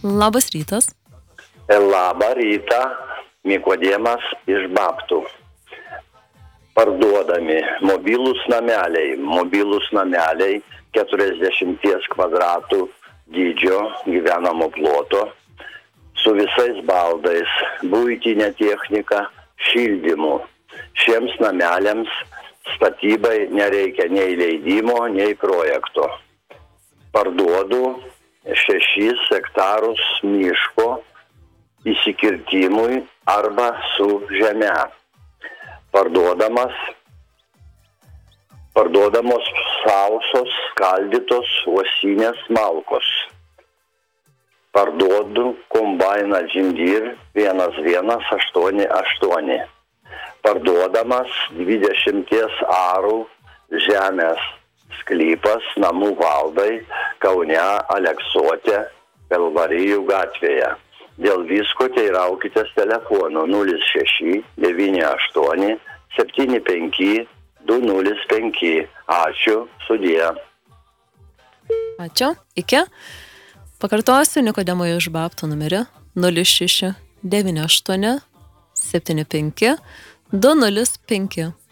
Labas rytas. Labą rytą, Nikodėmas iš Babtų. Parduodami mobilūs nameliai 40 kvadratų dydžio gyvenamo ploto, su visais baldais, buitinė technika, šildymu. Šiems nameliams statybai nereikia nei leidimo, nei projekto. Parduodu 6 hektarus miško įsikirtimui arba su žeme. Parduodamos sausos, skaldytos uosinės malkos. Parduodu kombainą Džindyr 1188. Parduodamas 20 arų žemės sklypas namų valdai Kaune Aleksote Kalvarijų gatvėje. Dėl visko teiraukitės telefonu 06 98 75 205. Ačiū, sudie. Ačiū, iki. Pakartosiu Nikodemo iš Babtų numerį 06 98 75 205.